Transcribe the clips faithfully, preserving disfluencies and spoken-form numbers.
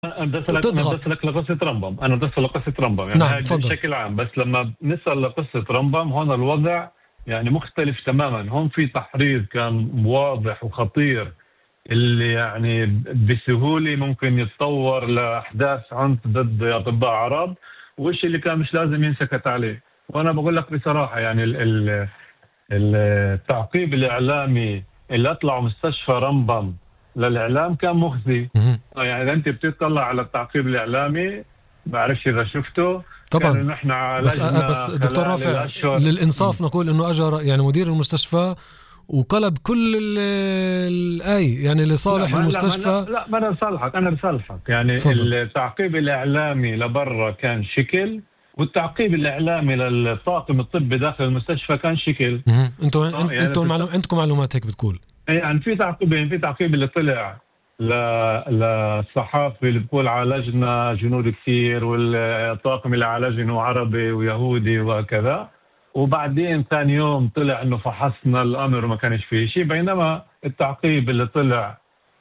أنا بدي أسألك أنا بدي وتضغط. أسألك لقصة رمبم أنا بدي أسأل لقصة رمبم يعني نعم، هاي تفضل. بشكل عام، بس لما نسأل لقصة رمبم هون الوضع يعني مختلف تماما. هون في تحريض كان واضح وخطير اللي يعني بسهولة ممكن يتطور لأحداث عنف ضد أطباء عرب، وإيش اللي كان مش لازم ينسكت عليه. وأنا بقول لك بصراحة يعني ال ال التعقيب الإعلامي اللي أطلعوا مستشفى رمبم للإعلام كان مخزي. يعني إذا أنت بتطلع على التعقيب الإعلامي، بعرفش إذا شفته، طبعا. كانوا نحن بس عالجنا بس دكتور خلال رافع، الأشهر. للإنصاف نقول إنه أجر يعني مدير المستشفى وقلب كل ال- الآي يعني لا لصالح ما لا ما لا, المستشفى. لا ما أنا بصالحك أنا بصالحك يعني تفضل. التعقيب الإعلامي لبرا كان شكل، والتعقيب الإعلامي للطاقم الطبي داخل المستشفى كان شكل. انتوا آه يعني انتوا معلوم... عندكم معلومات هيك بتقول؟ يعني في تعقيبين، في تعقيب اللي طلع للصحافي اللي بيقول عالجنا جنود كثير، والطاقم اللي عالجنه عربي ويهودي وكذا، وبعدين ثاني يوم طلع انه فحصنا الامر وما كانش فيه شيء. بينما التعقيب اللي طلع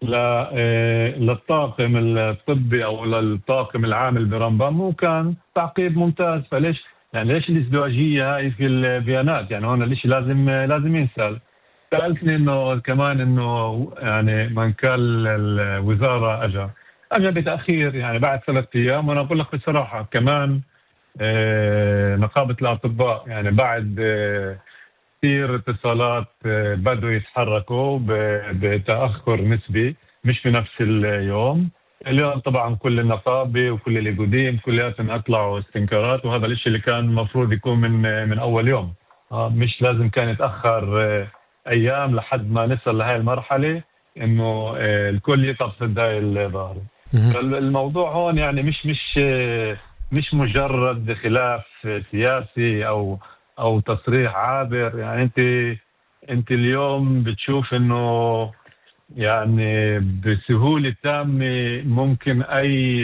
للطاقم الطبي او للطاقم العامل برمبم هو كان تعقيب ممتاز. فليش يعني ليش الازدواجيه هاي في البيانات؟ يعني هون الشيء لازم لازم ينسال. سألتني انه كمان انه يعني منكال الوزاره اجى اجى بتاخير يعني بعد ثلاث ايام. وانا اقول لك بصراحه كمان آه نقابه الاطباء يعني بعد آه كثير اتصالات آه بدوا يتحركوا بتاخر نسبي، مش في نفس اليوم. اليوم طبعا كل النقابه وكل اللي قديم كلياتهم اطلعوا استنكارات، وهذا الشيء اللي كان المفروض يكون من من اول يوم. آه مش لازم كان يتاخر آه ايام لحد ما نصل لهي المرحله انه الكل يقف ضد هاي الظاهره. الموضوع هون يعني مش مش مش مجرد خلاف سياسي او او تصريح عابر. يعني انت انت اليوم بتشوف انه يعني بسهوله تامه ممكن اي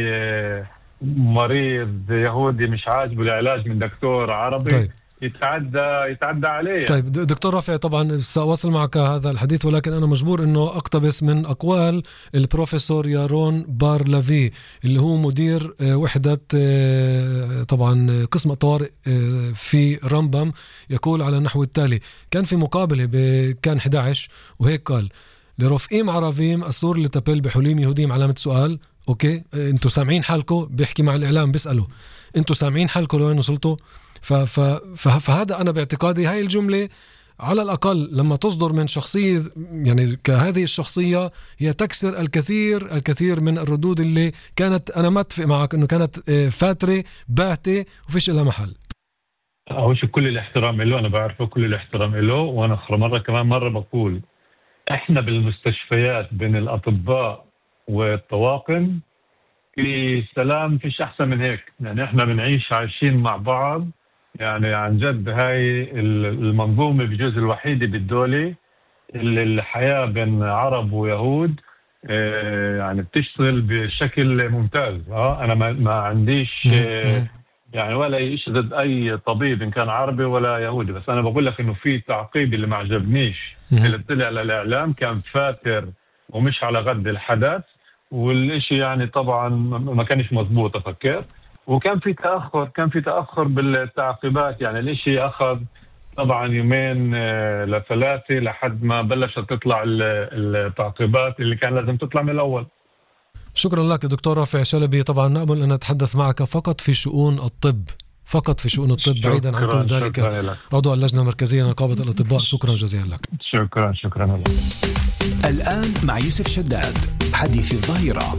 مريض يهودي مش عاجبه العلاج من دكتور عربي طيب. يتعدى يتعدى عليه. طيب دكتور رافع، طبعا سأواصل معك هذا الحديث، ولكن أنا مجبور أنه أقتبس من أقوال البروفيسور يارون بارلافي اللي هو مدير وحدة طبعا قسم الطوارئ في رمبم. يقول على النحو التالي: كان في مقابلة كان إحدى عشر وهيك قال: لرفقيم عربيم السور اللي تبل بحليم يهوديم علامة سؤال. أوكي، أنتوا سامعين حالكم؟ بيحكي مع الإعلام بيسأله أنتوا سامعين حالكم لوين وصلتوا؟ فهذا أنا باعتقادي هاي الجملة على الأقل لما تصدر من شخصية يعني كهذه الشخصية هي تكسر الكثير الكثير من الردود اللي كانت، أنا ما أتفق معك أنه كانت فاترة باهتة وفيش لها محل. أول شيء كل الاحترام له، أنا بعرفه كل الاحترام له. وأنا آخر مرة كمان مرة بقول إحنا بالمستشفيات بين الأطباء والطواقم في سلام، فيش أحسن من هيك. يعني إحنا بنعيش عايشين مع بعض. يعني عن جد هاي المنظومة بجزء الوحيدة بالدولة اللي الحياة بين عرب ويهود يعني بتشتغل بشكل ممتاز. اه انا ما, ما عنديش يعني ولا اي شيء ضد اي طبيب ان كان عربي ولا يهودي، بس انا بقول لك انه في تعقيب اللي ما عجبنيش اللي طلع للاعلام كان فاتر ومش على قد الحدث، والشيء يعني طبعا ما كانش مضبوط افكر. وكان في تأخر كان في تأخر بالتعقيبات. يعني الاشي أخذ طبعا يومين لثلاثة لحد ما بلشت تطلع التعقيبات اللي كان لازم تطلع من الأول. شكرا لك دكتور رافع شلبي. طبعا نأمل أن نتحدث معك فقط في شؤون الطب، فقط في شؤون الطب بعيدا عن كل ذلك. عضو اللجنة المركزية لنقابة الأطباء، شكرا جزيلا لك. شكرا شكرا لك. الآن مع يوسف شداد حديث الظهيرة.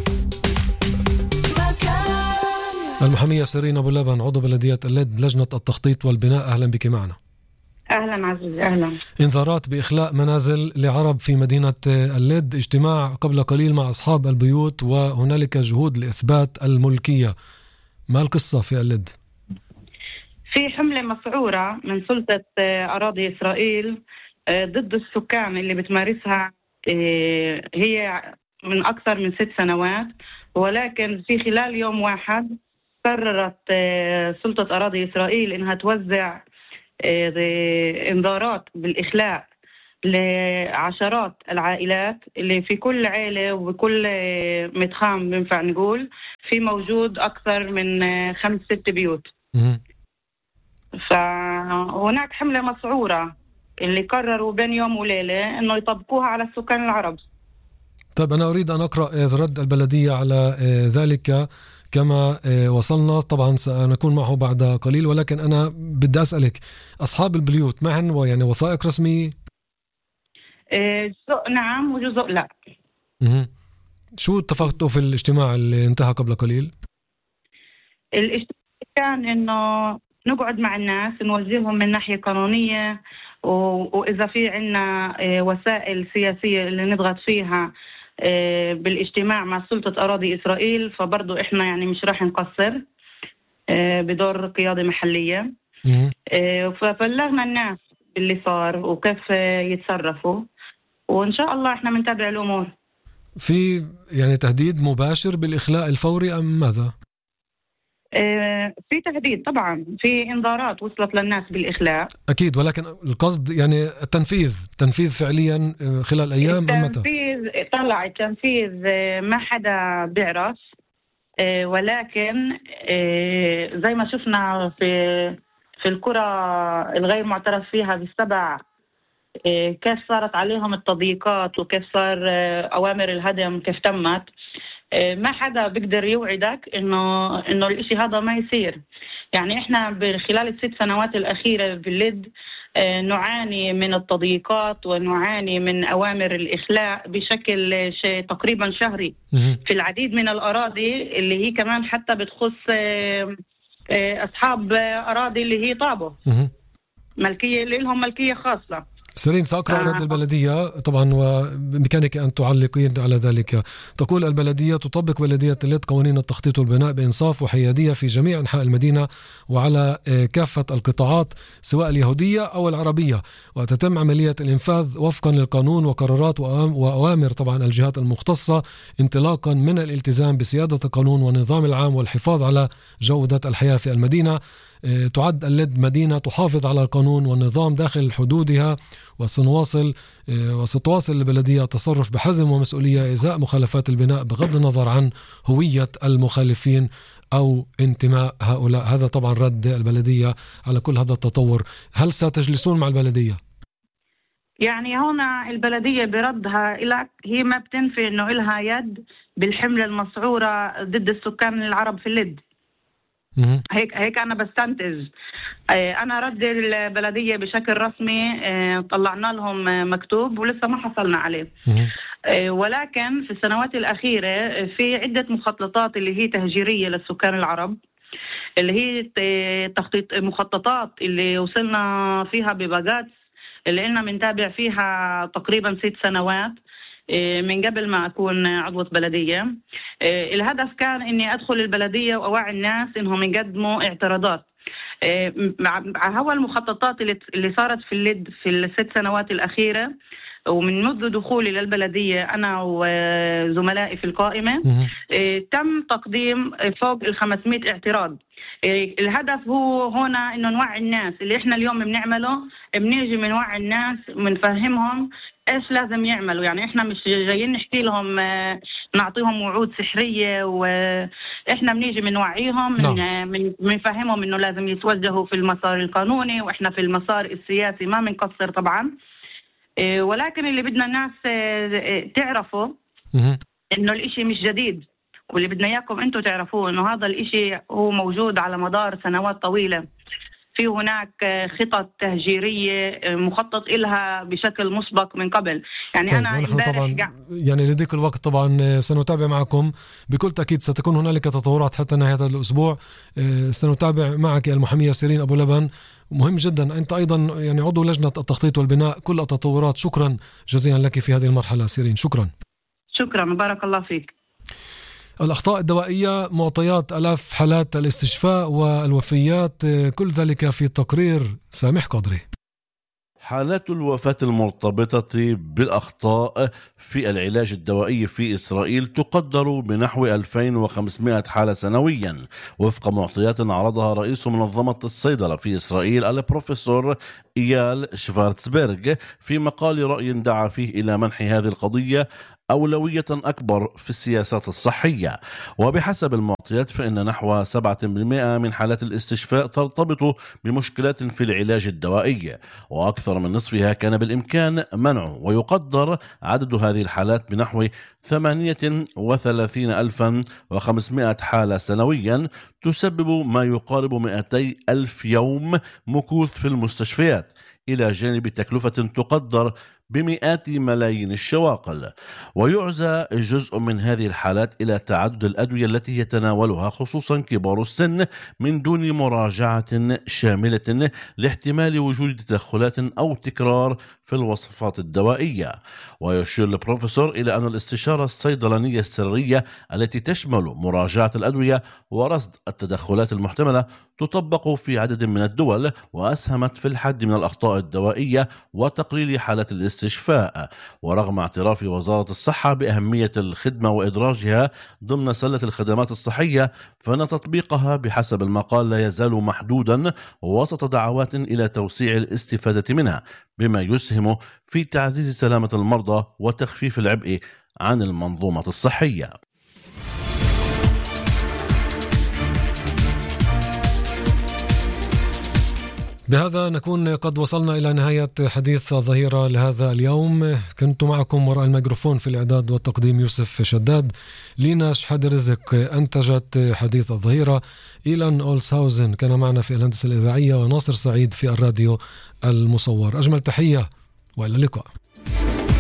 المحامية سيرين أبو لبن، عضو بلدية اللد لجنة التخطيط والبناء، أهلا بك معنا. أهلا عزيزي. أهلا. انذارات بإخلاء منازل لعرب في مدينة اللد، اجتماع قبل قليل مع أصحاب البيوت وهنالك جهود لإثبات الملكية. ما القصة في اللد؟ في حملة مسعورة من سلطة أراضي إسرائيل ضد السكان اللي بتمارسها هي من أكثر من ست سنوات، ولكن في خلال يوم واحد قررت سلطة أراضي إسرائيل إنها توزع انذارات بالإخلاء لعشرات العائلات اللي في كل عائلة وبكل متخام بنفع نقول في موجود أكثر من خمس ست بيوت. فهناك حملة مسعورة اللي قرروا بين يوم وليلة إنه يطبقوها على السكان العرب. طيب أنا أريد أن أقرأ رد البلدية على ذلك كما وصلنا، طبعا سنكون معه بعد قليل، ولكن أنا بدي أسألك أصحاب البيوت معهم يعني وثائق رسمية؟ جزء نعم وجزء لا. مه. شو اتفقتوا في الاجتماع اللي انتهى قبل قليل؟ الاجتماع كان إنه نقعد مع الناس نوجههم من ناحية قانونية، وإذا في عنا وسائل سياسية اللي نضغط فيها بالاجتماع مع سلطة أراضي إسرائيل فبرضو إحنا يعني مش راح نقصر بدور قيادة محلية. فبلغنا الناس باللي صار وكيف يتصرفوا، وإن شاء الله إحنا منتابع الأمور. في يعني تهديد مباشر بالإخلاء الفوري أم ماذا؟ في تهديد طبعا، في انذارات وصلت للناس بالإخلاء أكيد، ولكن القصد يعني التنفيذ تنفيذ فعليا خلال أيام أم متى؟ التنفيذ طلع التنفيذ ما حدا بيعرف، ولكن زي ما شفنا في في القرى الغير معترف فيها بالسبع كيف صارت عليهم التضييقات وكيف صار أوامر الهدم كيف تمت. ما حدا بيقدر يوعدك إنه إنه الإشي هذا ما يصير. يعني إحنا خلال الست سنوات الأخيرة باللد نعاني من التضييقات ونعاني من أوامر الإخلاء بشكل شيء تقريبا شهري في العديد من الأراضي اللي هي كمان حتى بتخص أصحاب أراضي اللي هي طابو ملكية اللي لهم ملكية خاصة. سيرين سأقرأ رد البلدية طبعا وبإمكانك أن تعلقين على ذلك. تقول البلدية: تطبق بلدية اللد قوانين التخطيط والبناء بإنصاف وحيادية في جميع أنحاء المدينة وعلى كافة القطاعات سواء اليهودية أو العربية، وتتم عملية الإنفاذ وفقا للقانون وقرارات وأوامر طبعا الجهات المختصة، انطلاقا من الالتزام بسيادة القانون والنظام العام والحفاظ على جودة الحياة في المدينة. تعد اللد مدينة تحافظ على القانون والنظام داخل حدودها، وسنواصل وستواصل البلدية التصرف بحزم ومسؤولية إزاء مخالفات البناء بغض النظر عن هوية المخالفين أو انتماء هؤلاء. هذا طبعا رد البلدية على كل هذا التطور. هل ستجلسون مع البلدية؟ يعني هنا البلدية بردها إلى هي ما بتنفي إنه إلها يد بالحملة المسعورة ضد السكان العرب في اللد. هيك هيك أنا بستنتج. أنا رد البلدية بشكل رسمي طلعنا لهم مكتوب ولسه ما حصلنا عليه، ولكن في السنوات الأخيرة في عدة مخططات اللي هي تهجيرية للسكان العرب، اللي هي تخطيط مخططات اللي وصلنا فيها بباجات اللي إلنا منتابع فيها تقريبا ست سنوات من قبل ما أكون عضوة بلدية. الهدف كان إني أدخل البلدية وأوعي الناس إنهم يقدموا اعتراضات مع هوا المخططات اللي صارت في اللد في الست سنوات الأخيرة. ومن منذ دخولي للبلدية أنا وزملائي في القائمة تم تقديم فوق الخمسمائة اعتراض. الهدف هو هنا إنه نوعي الناس اللي إحنا اليوم بنعمله، بنيجي من وعي الناس بنفهمهم إيش لازم يعملوا. يعني إحنا مش جايين نحكي لهم نعطيهم وعود سحرية، وإحنا بنيجي من وعيهم من من بنفهمهم إنه لازم يتوجهوا في المسار القانوني، وإحنا في المسار السياسي ما بنقصر طبعا. ولكن اللي بدنا الناس تعرفوا إنه الإشي مش جديد، واللي بدنا إياكم أنتوا تعرفوه إنه هذا الإشي هو موجود على مدار سنوات طويلة. في هناك خطط تهجيرية مخطط إلها بشكل مسبق من قبل. يعني طيب أنا ونحن طبعا يعني لديك الوقت طبعا سنتابع معكم بكل تأكيد. ستكون هنالك تطورات حتى نهاية هذا الأسبوع. سنتابع معك المحامية سيرين أبو لبن. مهم جدا أنت أيضا يعني عضو لجنة التخطيط والبناء، كل التطورات. شكرا جزيلا لك في هذه المرحلة سيرين. شكرا شكرا بارك الله فيك. الأخطاء الدوائية، معطيات ألاف حالات الاستشفاء والوفيات، كل ذلك في تقرير سامح قدري. حالات الوفاة المرتبطة بالأخطاء في العلاج الدوائي في إسرائيل تقدر بنحو ألفين وخمسمائة حالة سنويا، وفق معطيات عرضها رئيس منظمة الصيدلة في إسرائيل البروفيسور إيال شفارتسبرغ في مقال رأي دعا فيه إلى منح هذه القضية أولوية أكبر في السياسات الصحية. وبحسب المعطيات فإن نحو سبعة بالمئة من حالات الاستشفاء ترتبط بمشكلات في العلاج الدوائي، وأكثر من نصفها كان بالإمكان منعه، ويقدر عدد هذه الحالات بنحو ثمانية وثلاثين ألفا وخمسمائة حالة سنويا، تسبب ما يقارب مئتي ألف يوم مكوث في المستشفيات، إلى جانب تكلفة تقدر بمئات ملايين الشواقل. ويعزى جزء من هذه الحالات إلى تعدد الأدوية التي يتناولها خصوصا كبار السن من دون مراجعة شاملة لاحتمال وجود تدخلات أو تكرار في الوصفات الدوائية. ويشير البروفيسور إلى أن الاستشارة الصيدلانية السرية التي تشمل مراجعة الأدوية ورصد التدخلات المحتملة تطبق في عدد من الدول، وأسهمت في الحد من الأخطاء الدوائية وتقليل حالات الاستشفاء. ورغم اعتراف وزارة الصحة بأهمية الخدمة وإدراجها ضمن سلة الخدمات الصحية، فإن تطبيقها بحسب المقال لا يزال محدودا وسط دعوات إلى توسيع الاستفادة منها، بما يسهم في تعزيز سلامة المرضى وتخفيف العبء عن المنظومة الصحية. بهذا نكون قد وصلنا إلى نهاية حديث الظهيرة لهذا اليوم. كنت معكم وراء الميكروفون في الإعداد والتقديم يوسف شداد. لينا شحاد رزق أنتجت حديث الظهيرة. إيلان أولسهاوزن كان معنا في الهندسة الإذاعية، وناصر سعيد في الراديو المصور. أجمل تحية وإلى اللقاء.